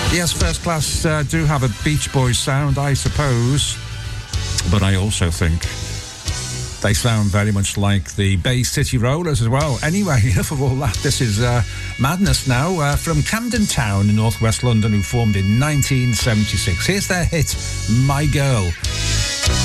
Yes, First Class do have a Beach Boys sound, I suppose, but I also think they sound very much like the Bay City Rollers as well. Anyway, enough of all that. This is Madness now, from Camden Town in northwest London, who formed in 1976. Here's their hit, My Girl.